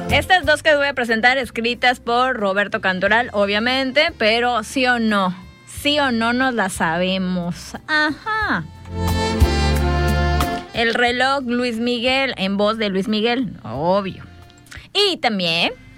Estas dos que voy a presentar escritas por Roberto Cantoral, obviamente, pero sí o no nos las sabemos. Ajá. El reloj, Luis Miguel, en voz de Luis Miguel, obvio. Y también